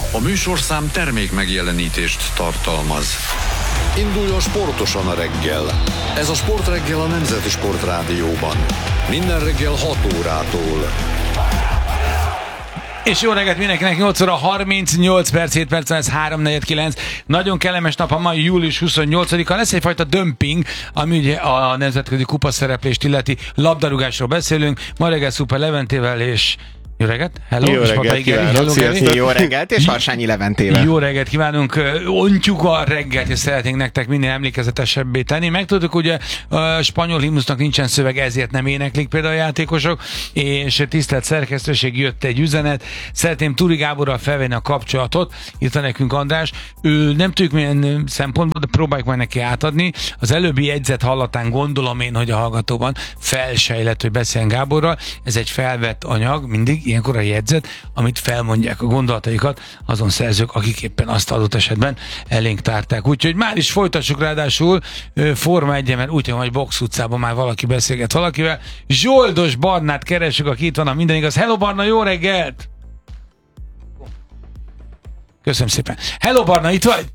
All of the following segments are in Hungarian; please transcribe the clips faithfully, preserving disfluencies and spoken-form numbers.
A műsorszám termék megjelenítést tartalmaz. Induljon sportosan a reggel. Ez a Sportreggel a Nemzeti Sportrádióban. Minden reggel hat órától. És jó reggelt mindenkinek, nyolc óra harmincnyolc perc, hét perc, ez három negyven kilenc. Nagyon kellemes nap a mai július huszonnyolcadika. Lesz egyfajta dömping, ami ugye a nemzetközi kupaszereplést illeti, labdarúgásról beszélünk. Ma reggel Szuper Leventével és... Jó reggelt! Hello! Jó reggelt kívánok! Jó reggelt, és Harsányi Leventével. Jó reggelt kívánunk! Ontjuk a reggelt, és szeretnénk nektek minél emlékezetesebbé tenni. Megtudtuk, ugye a spanyol himnusznak nincsen szöveg, ezért nem éneklik például a játékosok, és tisztelt szerkesztőség, jött egy üzenet. Szeretném Turi Gáborral felvenni a kapcsolatot, írta nekünk András. Ő nem tudjuk milyen szempontból, de próbáljuk majd neki átadni. Az előbbi jegyzet hallatán gondolom én, hogy a hallgatóban felsejlett, hogy beszéljen Gáborral. Ez egy felvett anyag, mindig ilyenkor a jegyzet, amit felmondják a gondolataikat azon szerzők, akik éppen azt adott esetben elénk tárták. Úgyhogy már is folytassuk, ráadásul Forma egy, mert úgy, hogy Box utcában már valaki beszélget valakivel. Zsoldos Barnát keressük, aki itt van, a minden igaz. Hello Barna, jó reggelt! Köszönöm szépen. Hello Barna, itt vagy?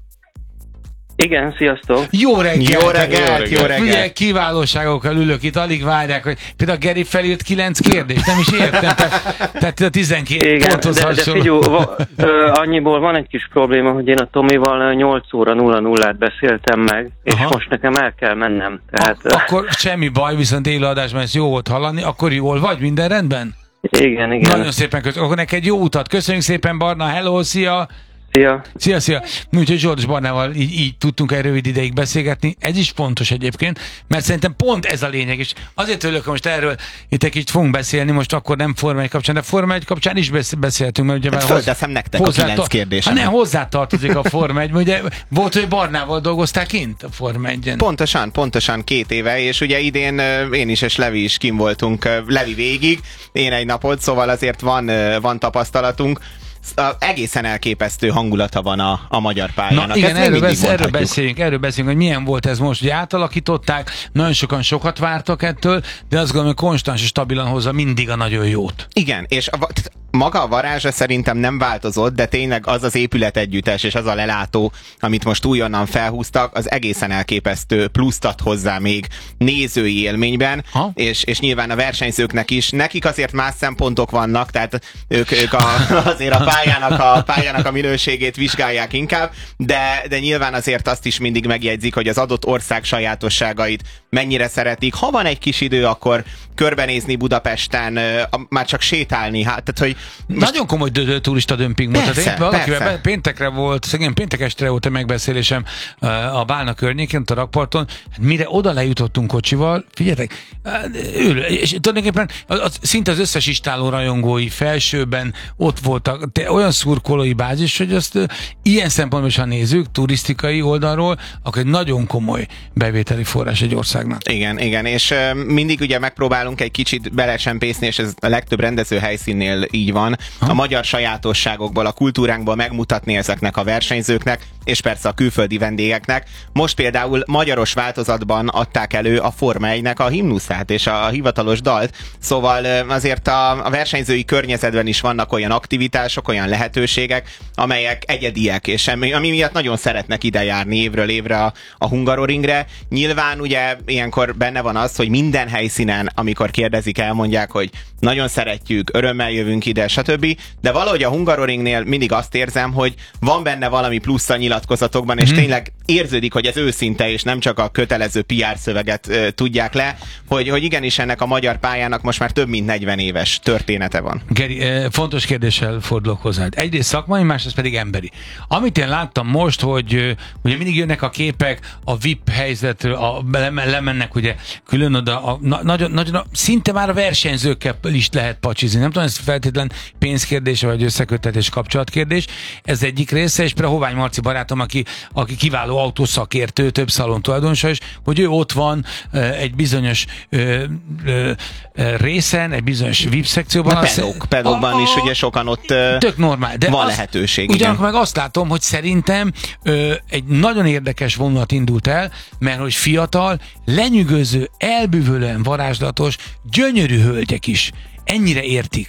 Igen, sziasztok! Jó reggelt! Jó reggelt! Jó reggelt! Ugye kiválóságokkal ülök itt, alig várják, hogy például Geri felírt kilenc kérdést, nem is értem, tehát, tehát a tizenkét ponthoz de, hasonló. de figyelj, va, ö, annyiból van egy kis probléma, hogy én a Tomival nyolc óra nulla nullát beszéltem meg, és aha, most nekem el kell mennem. Tehát, Ak- akkor semmi baj, viszont élőadásban ezt jó volt hallani, akkor jól vagy, minden rendben? Igen, igen. Nagyon szépen köszönjük, akkor neked jó utat, köszönjük szépen Barna, hello, szia! Szia! Szia, szia! Úgyhogy Zsoldos Barnával így, így tudtunk egy rövid ideig beszélgetni. Ez is fontos egyébként, mert szerintem pont ez a lényeg is. Azért örülök, hogy most erről itt egy kicsit fogunk beszélni, most akkor nem Forma egy kapcsán, de Forma egy kapcsán is beszéltünk, mert ugye hát földeszem nektek a kilenc kérdésem. Hát nem, hozzátartozik a Forma egy, ugye volt, hogy Barnával dolgozták kint a Forma egyen. Pontosan, pontosan két éve, és ugye idén én is és Levi is kim voltunk, Levi végig, én egy napot, szóval azért van, van tapasztalatunk. Egészen elképesztő hangulata van a, a magyar pályának. Na igen, erről, besz, erről, beszéljünk, erről beszéljünk, hogy milyen volt ez most, hogy átalakították, nagyon sokan sokat vártak ettől, de azt gondolom, hogy konstans és stabilan hozza mindig a nagyon jót. Igen, és a, maga a varázsa szerintem nem változott, de tényleg az az épület együttes és az a lelátó, amit most újonnan felhúztak, az egészen elképesztő pluszt ad hozzá még nézői élményben, és, és nyilván a versenyzőknek is. Nekik azért más szempontok vannak, tehát ők, ők a, azért a pályának a, pályának a minőségét vizsgálják inkább, de, de nyilván azért azt is mindig megjegyzik, hogy az adott ország sajátosságait mennyire szeretik. Ha van egy kis idő, akkor körbenézni Budapesten, már csak sétálni, hát, tehát, hogy most... Nagyon komoly dö- turista dömping volt. Persze, valakivel persze. Be, péntekre volt, szegény péntek estre volt a megbeszélésem a Bálna környékén, a rakparton, hát mire oda lejutottunk kocsival, figyeljetek, ül, és tulajdonképpen az, az, szinte az összes istáló rajongói felsőben ott voltak, te, olyan szurkolói bázis, hogy azt ilyen szempontból is, ha nézzük, turisztikai oldalról, akkor egy nagyon komoly bevételi forrás egy országnak. Igen, igen, és uh, mindig ugye megpróbálunk egy kicsit belecsempészni, és ez a legtöbb rendező helyszínnél így van, ha? a magyar sajátosságokból, a kultúránkból megmutatni ezeknek a versenyzőknek, és persze a külföldi vendégeknek. Most például magyaros változatban adták elő a Forma egynek a himnuszát és a hivatalos dalt, szóval azért a, a versenyzői környezetben is vannak olyan aktivitások, olyan lehetőségek, amelyek egyediek, és ami, ami miatt nagyon szeretnek ide járni évről évre a, a Hungaroringre. Nyilván ugye ilyenkor benne van az, hogy minden helyszínen, amikor kérdezik, elmondják, hogy nagyon szeretjük, örömmel jövünk ide, stb. De valahogy a Hungaroringnél mindig azt érzem, hogy van benne valami plusz a nyilatkozatokban, és mm-hmm. tényleg érződik, hogy ez őszinte, és nem csak a kötelező pé er szöveget uh, tudják le, hogy, hogy igenis ennek a magyar pályának most már több mint negyven éves története van. Geri, fontos kérdéssel fordulok hozzád. Egyrészt szakmai, másrészt pedig emberi. Amit én láttam most, hogy ugye mindig jönnek a képek a vé i pé helyzetről, a, lemennek ugye külön oda, a, nagyon, nagyon, szinte már a versenyzőkkel is lehet pacsizni. Nem tudom, ez feltétlen pénzkérdése, vagy összeköttetés kapcsolatkérdés. Ez egyik része, és például Hovány Marci barátom, aki, aki kiváló autószakértő, több szalon tulajdonosa is, hogy ő ott van egy bizonyos ö, ö, részen, egy bizonyos vé i pé szekcióban. Pedok, pedokban is ugye sokan ott tök normál, de van az, lehetőség. Ugyanakkor meg azt látom, hogy szerintem ö, egy nagyon érdekes vonulat indult el, mert hogy fiatal, lenyűgöző, elbűvölően varázslatos, gyönyörű hölgyek is ennyire értik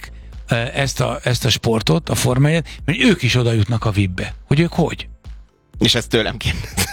ezt a, ezt a sportot, a Forma egyet, mert ők is oda jutnak a vé i pbe. Hogy ők hogy? És ezt tőlem kérdez.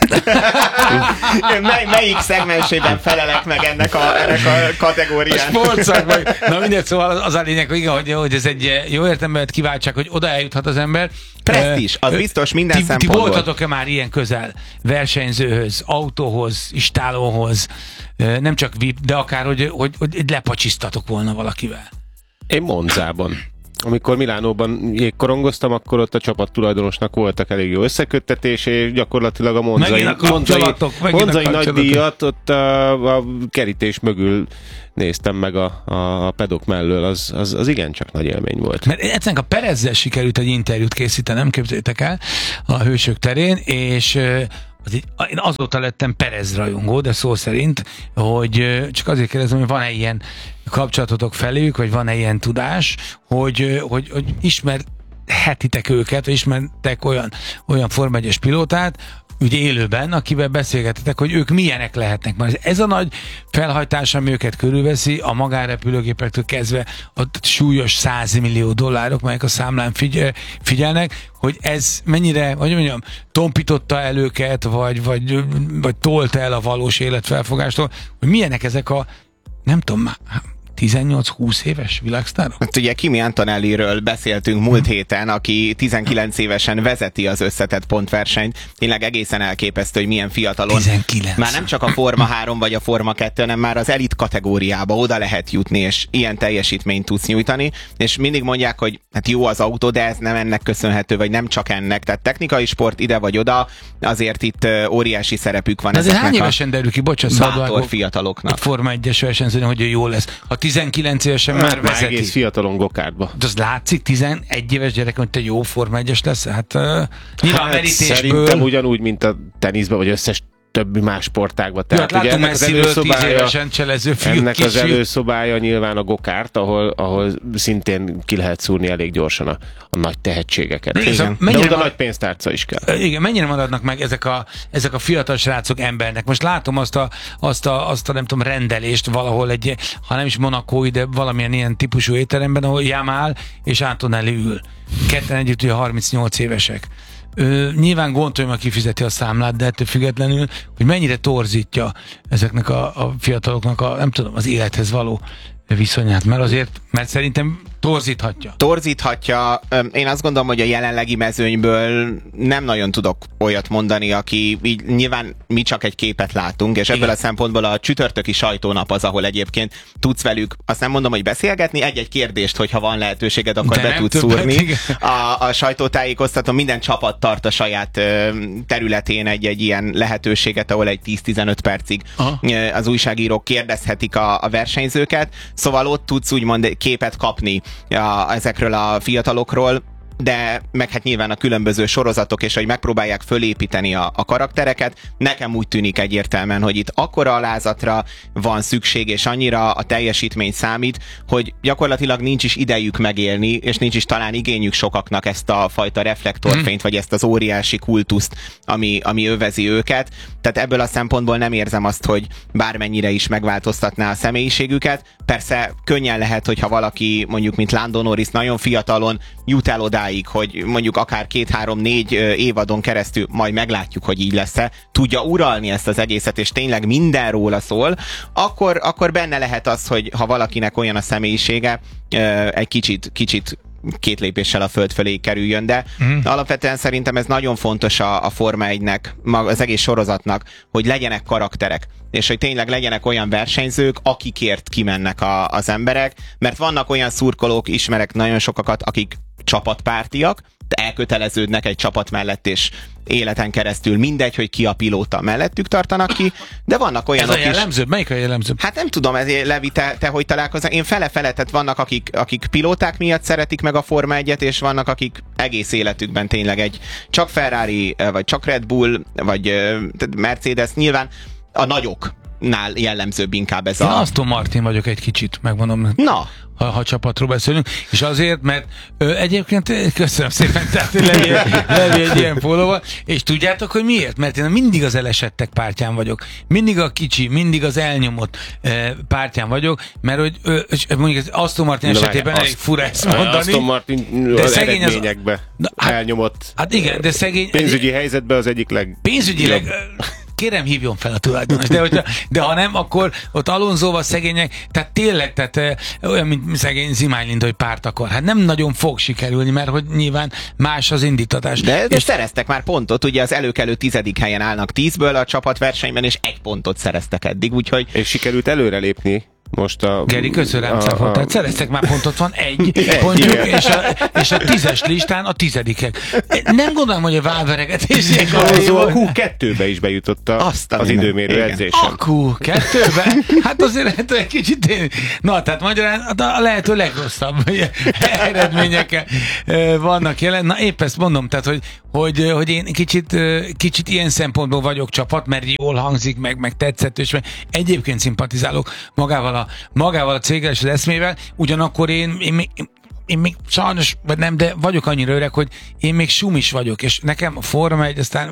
Mely, melyik szegmensében felelek meg ennek a, ennek a kategóriának? A sportszak vagy. Na mindegy, szóval az a lényeg, hogy, igen, hogy, hogy ez egy jó értelemben kiváltság, hogy oda eljuthat az ember. Presztízs, az biztos minden ti, szempontból. Ti voltatok-e már ilyen közel versenyzőhöz, autóhoz, istálóhoz, nem csak vé i pé, de akár, hogy, hogy, hogy lepacsisztatok volna valakivel? Én Monzában. Amikor Milánóban jégkorongoztam, akkor ott a csapat tulajdonosnak voltak elég jó összeköttetés, és gyakorlatilag a monzai, a monzai, monzai a nagydíjat ott a, a kerítés mögül néztem meg a, a, a pedok mellől, az, az, az igencsak nagy élmény volt. Mert egyszerűen a Perezzel sikerült egy interjút készítenem, képzeljétek el, a Hősök terén, és az így, én azóta lettem Perez rajongó, de szó szerint, hogy csak azért kérdezem, hogy van-e ilyen kapcsolatotok felük, vagy van-e ilyen tudás, hogy, hogy, hogy ismerhetitek őket, vagy ismertek olyan, olyan Forma egyes pilótát, ugye élőben, akivel beszélgetetek, hogy ők milyenek lehetnek. Mert ez a nagy felhajtás, ami őket körülveszi, a magánrepülőgépektől kezdve a súlyos száz millió dollárok, melyek a számlán figyel, figyelnek, hogy ez mennyire, hogy mondjam, tompította el őket, vagy, vagy, vagy tolta el a valós életfelfogástól, hogy milyenek ezek a, nem tudom már, tizennyolc-húsz éves világsztárok? Hát ugye Kimi Antonelliről beszéltünk múlt héten, aki tizenkilenc évesen vezeti az összetett pontversenyt. Tényleg egészen elképesztő, hogy milyen fiatalon. tizenkilenc. Már nem csak a Forma három vagy a Forma kettő, hanem már az elit kategóriába oda lehet jutni, és ilyen teljesítményt tudsz nyújtani. És mindig mondják, hogy hát jó az autó, de ez nem ennek köszönhető, vagy nem csak ennek. Tehát technikai sport ide vagy oda, azért itt óriási szerepük van. Ez hány évesen derül ki, bocsánat, bátor fiataloknak. Forma egyes versenyzőn, hogy jó lesz. Ha tizenkilenc évesen már hát, vezeti. Egész fiatalon gokártba. De az látszik, tizenegy éves gyerek, hogy te jó Forma egyes lesz? Hát uh, nyilván hát merítésből. Szerintem ugyanúgy, mint a teniszben, vagy összes többi más sportágban. Tehát ja, ugye ennek az előszobája, ennek az előszobája nyilván a gokárt, ahol, ahol szintén ki lehet szúrni elég gyorsan a, a nagy tehetségeket. Igen. Igen. De oda nagy pénztárca is kell. Igen, mennyire maradnak meg ezek a, ezek a fiatal srácok embernek? Most látom azt a, azt a, azt a nem tudom, rendelést valahol egy, ha nem is Monakói, de valamilyen ilyen típusú étteremben, ahol Jamal és Antonelli ül. Ketten együtt ugye harmincnyolc évesek. Ö, nyilván gondolom, aki fizeti a számlát, de ettől függetlenül, hogy mennyire torzítja ezeknek a, a fiataloknak a, nem tudom, az élethez való viszonyát, mert azért, mert szerintem torzíthatja. Torzíthatja. Én azt gondolom, hogy a jelenlegi mezőnyből nem nagyon tudok olyat mondani, aki így nyilván mi csak egy képet látunk, és ebből igen. a szempontból a csütörtöki sajtónap az, ahol egyébként tudsz velük, azt nem mondom, hogy beszélgetni, egy-egy kérdést, hogyha van lehetőséged, akkor de be tudsz szúrni. A, a sajtótájékoztató, minden csapat tart a saját területén egy-egy ilyen lehetőséget, ahol egy tíz-tizenöt percig aha. az újságírók kérdezhetik a, a versenyzőket, szóval ott tudsz úgymond képet kapni a, ezekről a fiatalokról, de meg hát nyilván a különböző sorozatok, és hogy megpróbálják fölépíteni a, a karaktereket, nekem úgy tűnik egyértelműen, hogy itt akkora alázatra van szükség, és annyira a teljesítmény számít, hogy gyakorlatilag nincs is idejük megélni, és nincs is talán igényük sokaknak ezt a fajta reflektorfényt, vagy ezt az óriási kultuszt, ami, ami övezi őket. Tehát ebből a szempontból nem érzem azt, hogy bármennyire is megváltoztatná a személyiségüket. Persze könnyen lehet, hogyha valaki, mondjuk mint Lando Norris nagyon fiatalon jut el odáig, hogy mondjuk akár két-három-négy évadon keresztül, majd meglátjuk, hogy így lesz-e, tudja uralni ezt az egészet, és tényleg minden róla szól, akkor, akkor benne lehet az, hogy ha valakinek olyan a személyisége, egy kicsit, kicsit két lépéssel a föld fölé kerüljön, de mm. alapvetően szerintem ez nagyon fontos a, a Forma egynek, az egész sorozatnak, hogy legyenek karakterek, és hogy tényleg legyenek olyan versenyzők, akikért kimennek a, az emberek, mert vannak olyan szurkolók, ismerek nagyon sokakat, akik csapatpártiak, de elköteleződnek egy csapat mellett, és életen keresztül mindegy, hogy ki a pilóta, mellettük tartanak ki, de vannak olyanok is... Ez a jellemzőbb? Melyik a jellemzőbb? Hát nem tudom, ez, Levi, te, te hogy találkozol? Én fele-fele, tehát vannak, akik, akik pilóták miatt szeretik meg a Forma egyet, és vannak, akik egész életükben tényleg egy csak Ferrari, vagy csak Red Bull, vagy Mercedes, nyilván a nagyok, csapatnál jellemzőbb inkább ez Én a... Aston Martin vagyok egy kicsit, megmondom. Na! Ha, ha csapatról beszélünk, és azért, mert ö, egyébként köszönöm szépen, tehát levi, levi egy ilyen pólóval, és tudjátok, hogy miért? Mert én mindig az elesettek pártján vagyok, mindig a kicsi, mindig az elnyomott ö, pártján vagyok, mert hogy ö, mondjuk az Aston Martin de esetében elég fura ezt mondani. Aston Martin de az szegény eredményekbe az, hát, elnyomott. Hát igen, de szegény... Pénzügyi helyzetben az egyik leg... Pénzügyileg... Kérem, hívjon fel a tulajdonos, de, hogyha, de ha nem, akkor ott Alonsoval szegények, tehát tényleg, tehát e, olyan, mint szegény Zimányi, hogy párt akar. Hát nem nagyon fog sikerülni, mert hogy nyilván más az indítatás. De, de és szereztek már pontot, ugye az előkelő tizedik helyen állnak tízből a csapatversenyben, és egy pontot szereztek eddig, úgyhogy... És sikerült előrelépni. Most a... Geri, köszönöm, a, a, tehát szereztek már pontot, van egy pontjuk, és a, és a tízes listán a tizedikek. Nem gondolom, hogy a válveregetés... A Q kettőbe is bejutott a, az időmérő edzésen. A Q kettőbe? Hát azért lehet, hogy egy kicsit én... Na, tehát magyarán a lehető legrosszabb eredmények vannak jelen. Na, épp ezt mondom, tehát, hogy, hogy, hogy én kicsit, kicsit ilyen szempontból vagyok csapat, mert jól hangzik, meg, meg tetszetős, meg egyébként szimpatizálok magával a magával a céggel és az eszmével, ugyanakkor én, én, még, én, én még sajnos, vagy nem, de vagyok annyira öreg, hogy én még sumis vagyok, és nekem a Forma egy, aztán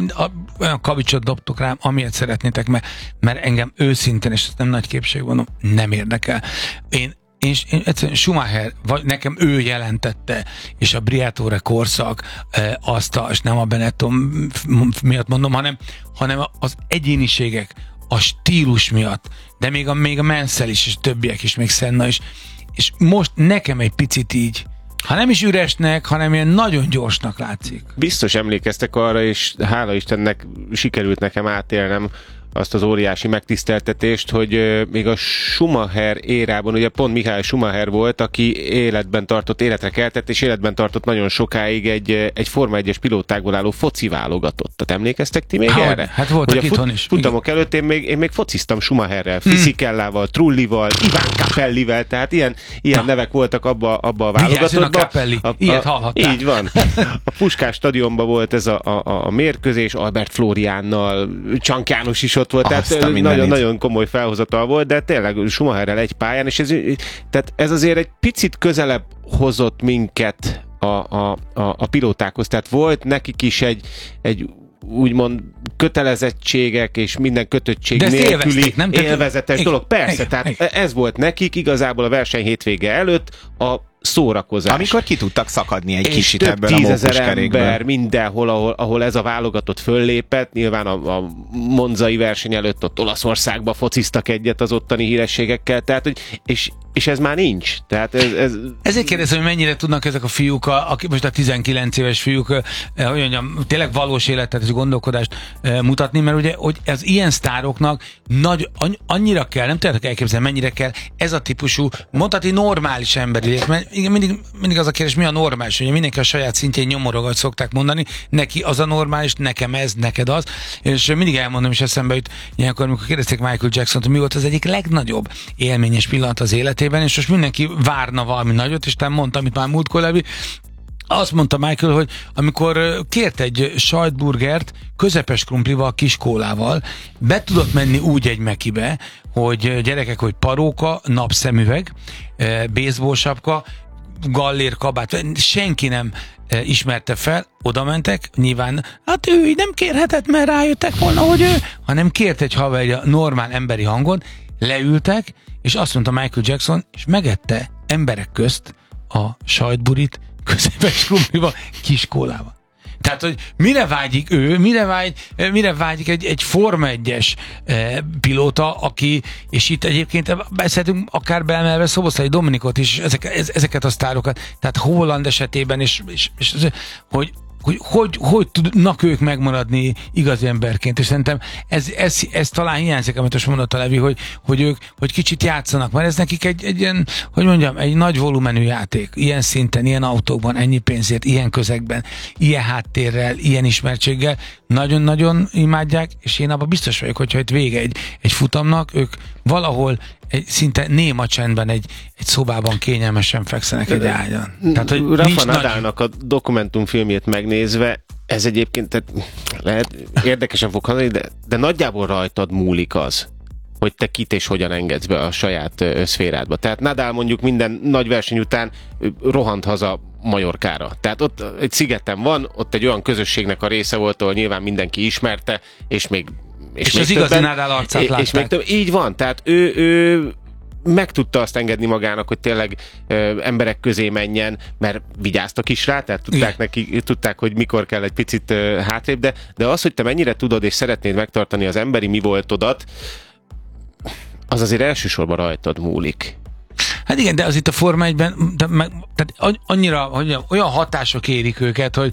olyan kavicsot dobtok rám, amilyet szeretnétek, mert, mert engem őszintén, és ezt nem nagy képség mondom, nem érdekel. Én Én, én egyszerűen Schumacher, vagy nekem ő jelentette, és a Briatore korszak e, azt a, és nem a Benetton miatt mondom, hanem, hanem az egyéniségek, a stílus miatt, de még a, még a Mansell is, és többiek is, még Senna is, és most nekem egy picit így, ha nem is üresnek, hanem ilyen nagyon gyorsnak látszik. Biztos emlékeztek arra, és hála Istennek sikerült nekem átélnem azt az óriási megtiszteltetést, hogy euh, még a Schumacher érában, ugye pont Michael Schumacher volt, aki életben tartott, életre keltett, és életben tartott nagyon sokáig egy, egy Forma egyes pilótákból álló foci válogatottat. Emlékeztek ti még Há, erre? Hát voltak ugye itthon fut, is. Futamok igen. előtt én még, én még fociztam Schumacherrel, Fisikellával, hmm. Trullival, Iván Capellivel, tehát ilyen, ilyen nevek voltak abba, abba a válogatottban. a Capelli, a, a, ilyet hallhattál. Így van. A Puskás stadionban volt ez a, a, a mérkőzés, Albert Floriánnal, Csank János is ott volt, tehát nagyon-nagyon komoly felhozatal volt, de tényleg Schumacherrel egy pályán, és ez, tehát ez azért egy picit közelebb hozott minket a, a, a, a pilótákhoz, tehát volt nekik is egy, egy úgymond kötelezettségek és minden kötöttség nélküli nem? élvezetes dolog. Persze, igen, tehát igen. ez volt nekik igazából a verseny hétvége előtt a szórakozás. Amikor ki tudtak szakadni egy és kicsit ebből a mókuskerékből. Ember mindenhol, ahol, ahol ez a válogatott föllépett, nyilván a, a monzai verseny előtt ott Olaszországba fociztak egyet az ottani hírességekkel, tehát, hogy, és, és ez már nincs. Tehát ez, ez... Ezért kérdezem, hogy mennyire tudnak ezek a fiúk, a, a, most a tizenkilenc éves fiúk, eh, hogy mondjam, tényleg valós életet és gondolkodást eh, mutatni, mert ugye, hogy az ilyen sztároknak nagy, annyira kell, nem tudjátok elképzelni, mennyire kell ez a típusú, mondhatni normális emberi lét, mert igen, mindig, mindig az a kérdés, mi a normális, ugye mindenki a saját szintjén nyomorogat szokták mondani, neki az a normális, nekem ez, neked az, és mindig elmondom, és eszembe jut ilyenkor, amikor kérdezték Michael Jackson-t, hogy mi volt az egyik legnagyobb élményes pillanat az életében, és most mindenki várna valami nagyot, és te mondtam, amit már múltkor Levi, azt mondta Michael, hogy amikor kért egy sajtburgert közepes krumplival, kiskólával, be tudott menni úgy egy Mekibe, hogy gyerekek, hogy paróka, napszemüveg, baseball sapka, gallér, kabát, senki nem ismerte fel, oda mentek, nyilván, hát ő így nem kérhetett, mert rájöttek volna, hogy ő, hanem kért egy haverja normál emberi hangon, leültek, és azt mondta Michael Jackson, és megette emberek közt a sajtburit közepes krumplival, kiskólával. Tehát, hogy mire vágyik ő, mire, vágy, mire vágyik egy, egy Forma egyes e, pilóta, aki, és itt egyébként beszéltünk akár beemelve Szoboszlai Dominikot is, ezek, ezeket a sztárokat, tehát Holland esetében, és, és, és hogy hogy, hogy hogy tudnak ők megmaradni igazi emberként, és szerintem ez, ez, ez talán hiányzik, amit most mondott a Levi, hogy, hogy ők hogy kicsit játszanak, mert ez nekik egy, egy ilyen, hogy mondjam, egy nagy volumenű játék, ilyen szinten, ilyen autókban, ennyi pénzért, ilyen közegben, ilyen háttérrel, ilyen ismertséggel, nagyon-nagyon imádják, és én abban biztos vagyok, hogyha itt vége egy, egy futamnak, ők valahol egy szinte néma csendben egy, egy szobában kényelmesen fekszenek egy ágyon. Tehát, hogy Rafa Nadalnak nagy... a dokumentumfilmjét megnézve, ez egyébként tehát lehet, érdekesen fog hangzni, de, de nagyjából rajtad múlik az, hogy te kit és hogyan engedsz be a saját szférádba. Tehát Nadal mondjuk minden nagy verseny után rohant haza Majorkára. Tehát ott egy szigeten van, ott egy olyan közösségnek a része volt, ahol nyilván mindenki ismerte, és még és, és még az igazi Nadal arcát látták. És még több, így van, tehát ő, ő meg tudta azt engedni magának, hogy tényleg ö, emberek közé menjen, mert vigyáztak is rá, tehát tudták, neki, tudták, hogy mikor kell egy picit ö, hátrébb, de, de az, hogy te mennyire tudod és szeretnéd megtartani az emberi mi voltodat, az azért elsősorban rajtad múlik. Hát igen, de az itt a Forma egyben de meg, tehát annyira, hogy olyan hatások érik őket, hogy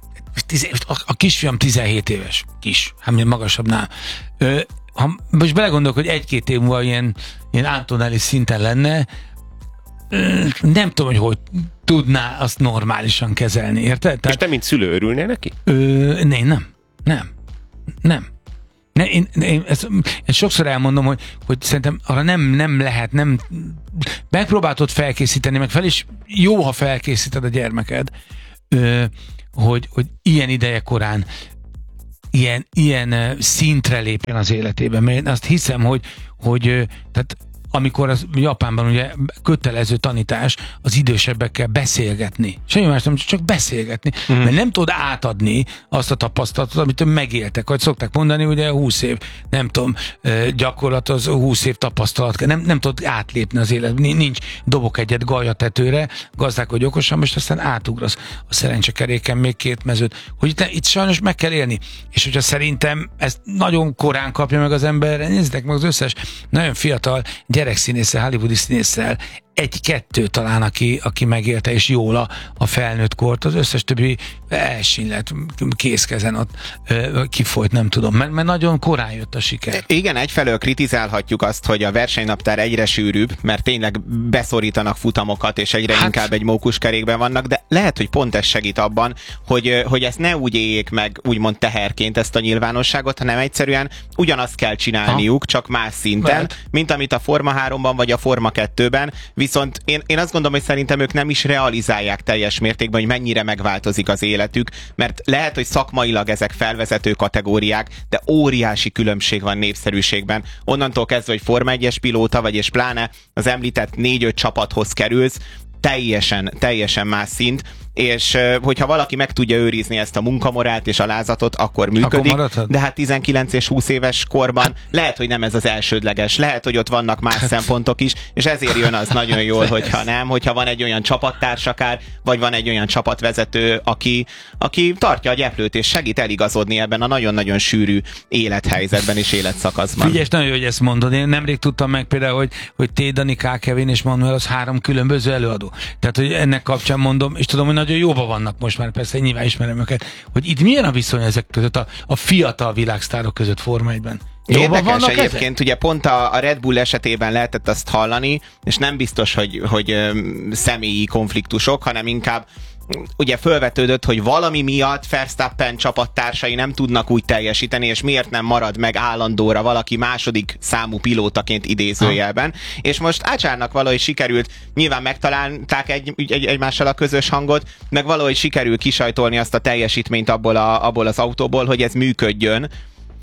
a, a kisfiam tizenhét éves, kis, hát még magasabbnál. Ö, ha most belegondolok, hogy egy-két év múlva ilyen, ilyen Antonelli szinten lenne, ö, nem tudom, hogy hogy tudná azt normálisan kezelni, érted? Tehát, és te, mint szülő, örülnél neki? Ö, nem, nem, nem, nem. Ne, én, én, ezt, én sokszor elmondom, hogy, hogy szerintem arra nem, nem lehet, nem megpróbáltod felkészíteni, meg fel is jó, ha felkészíted a gyermeked, ö, hogy, hogy ilyen ideje korán ilyen, ilyen szintre lépjen az életében. Mert én azt hiszem, hogy, hogy tehát amikor az Japánban ugye kötelező tanítás az idősebbekkel beszélgetni. Semmi más nem, csak beszélgetni. Mm. Mert nem tudod átadni azt a tapasztalatot, amit megéltek. Hogy szokták mondani, ugye húsz év, nem tudom, gyakorlat az húsz év tapasztalat. Nem, nem tudod átlépni az élet. Nincs, dobok egyet galjatetőre, gazdák vagy okosan, most aztán átugrasz a szerencsekeréken még két mezőt. Hogy itt, itt sajnos meg kell élni. És hogyha szerintem ezt nagyon korán kapja meg az ember, nézzétek meg az összes nagyon fiatal gyerekszínésszel, hollywoodi színésszel, egy-kettő talán, aki, aki megélte, és jól a, a felnőtt kort, az összes többi elsínlet, kézkezen ott ö, kifolyt, nem tudom, mert, mert nagyon korán jött a siker. Igen, egyfelől kritizálhatjuk azt, hogy a versenynaptár egyre sűrűbb, mert tényleg beszorítanak futamokat, és egyre hát... inkább egy mókuskerékben vannak, de lehet, hogy pont ez segít abban, hogy, hogy ezt ne úgy éljék meg, úgymond teherként ezt a nyilvánosságot, hanem egyszerűen ugyanazt kell csinálniuk, ha? Csak más szinten, lehet. Mint amit a Forma háromban vagy a Forma kettőben, viszont én, én azt gondolom, hogy szerintem ők nem is realizálják teljes mértékben, hogy mennyire megváltozik az életük, mert lehet, hogy szakmailag ezek felvezető kategóriák, de óriási különbség van népszerűségben. Onnantól kezdve, hogy Forma egyes pilóta vagy, és pláne az említett négy-öt csapathoz kerülsz, teljesen, teljesen más szint, és hogyha valaki meg tudja őrizni ezt a munkamorált és alázatot, akkor működik, akkor de hát tizenkilenc és húsz éves korban hát, lehet, hogy nem ez az elsődleges, lehet, hogy ott vannak más hát, szempontok is, és ezért jön az nagyon jól, hogyha nem, hogyha van egy olyan csapattárs akár, vagy van egy olyan csapatvezető, aki, aki tartja a gyeplőt, és segít eligazodni ebben a nagyon-nagyon sűrű élethelyzetben és életszakaszban. Figyelj, nagyon jó, hogy ezt mondod. Én nemrég tudtam meg például, hogy, hogy T. Dani, K. Kevin és Manuel az három különböző előadó. Tehát, hogy ennek kapcsán mondom, és tudom, hogy nagyon jóban vannak most már, persze nyilván ismerem őket, hogy itt milyen a viszony ezek között, a, a fiatal világsztárok között Forma egyben. Érdekes egyébként, ezek? Ugye pont a, a Red Bull esetében lehetett azt hallani, és nem biztos, hogy, hogy öm, személyi konfliktusok, hanem inkább ugye fölvetődött, hogy valami miatt Verstappen csapattársai nem tudnak úgy teljesíteni, és miért nem marad meg állandóra valaki második számú pilótaként idézőjelben. Ha. És most Ácsárnak valahogy sikerült, nyilván megtalálták egy, egy, egymással a közös hangot, meg valahogy sikerül kisajtolni azt a teljesítményt abból, a, abból az autóból, hogy ez működjön.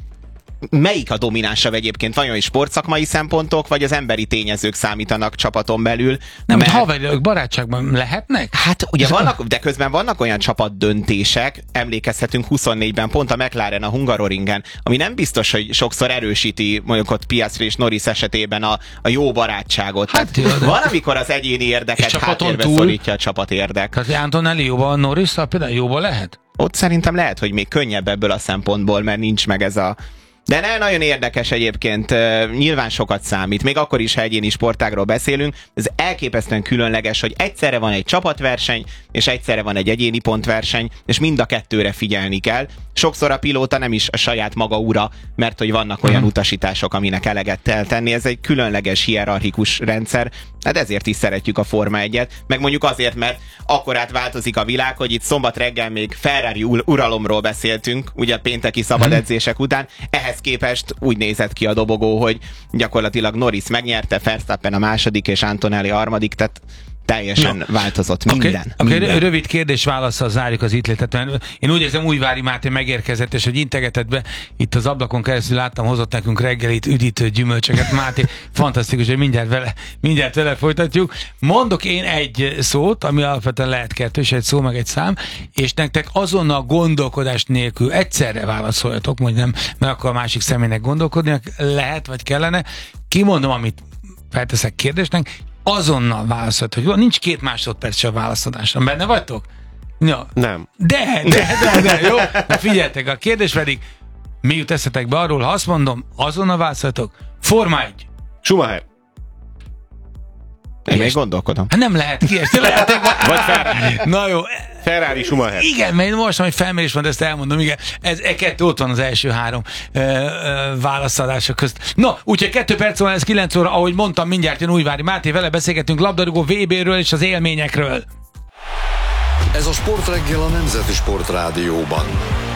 Melyik a dominánsabb egyébként? Vajon is sportszakmai szempontok, vagy az emberi tényezők számítanak csapaton belül? Nem, mert haverok barátságban lehetnek? Hát ugye vannak, de közben vannak olyan csapatdöntések, emlékezhetünk huszonnégyben pont a McLaren a Hungaroringen, ami nem biztos, hogy sokszor erősíti mondjuk ott Piastri és Norris esetében a, a jó barátságot. Hát, hát van, amikor az egyéni érdeket háttérbe túl... szorítja a csapat érdek. Tehát Antonelli jóban, a Norris-szal például jóban lehet? Ott szerintem lehet, hogy még könnyebb ebből a szempontból, mert nincs meg ez a... De ne, nagyon érdekes egyébként, nyilván sokat számít, még akkor is, ha egyéni sportágról beszélünk, ez elképesztően különleges, hogy egyszerre van egy csapatverseny, és egyszerre van egy egyéni pontverseny, és mind a kettőre figyelni kell. Sokszor a pilóta nem is a saját maga ura, mert hogy vannak olyan uh-huh. utasítások, aminek eleget kell tenni, ez egy különleges hierarchikus rendszer, hát ezért is szeretjük a Forma egyet, meg mondjuk azért, mert akkorát változik a világ, hogy itt szombat reggel még Ferrari uralomról beszéltünk, ugye pénteki szabad edzések után, ehhez képest úgy nézett ki a dobogó, hogy gyakorlatilag Norris megnyerte, Verstappen a második és Antonelli a harmadik, tehát teljesen ja. változott minden. Okay, minden. Okay, rövid kérdés válaszsal zárjuk az itt létet. Én úgy érzem, Újvári Máté megérkezett, és hogy integetett be, itt az ablakon keresztül láttam, hozott nekünk reggelit, üdítő gyümölcsöket. Máté, fantasztikus, hogy mindjárt vele, mindjárt vele folytatjuk. Mondok én egy szót, ami alapvetően lehet kettős, egy szó meg egy szám, és nektek azonnal gondolkodás nélkül egyszerre válaszoljatok, mondjuk nem, mert akkor a másik személynek gondolkodni lehet, vagy kellene. Kimondom, amit felteszek kérdésnek, azonnal válaszoljatok. Jó, nincs két másodperc a válaszadásra. Benne vagytok? Ja. Nem. De, de, de, de, jó. Na figyeljetek, a kérdés pedig mi jut eszetekbe arról, ha azt mondom, azonnal válaszoljatok. Forma egy. Schumacher. Én még gondolkodom. Hát nem lehet kiesni, lehet. Vagy Ferrari. Na jó. Ferrari, Schumacher. Igen, mert most, hogy felmérés van, de ezt elmondom, igen. Ez e kettő ott van az első három ö, ö, válaszadások közt. No, úgyhogy kettő perc van, ez kilenc óra, ahogy mondtam, mindjárt jön Újvári Máté, vele beszélgetünk labdarúgó vé bé-ről és az élményekről. Ez a Sportreggel a Nemzeti Sportrádióban.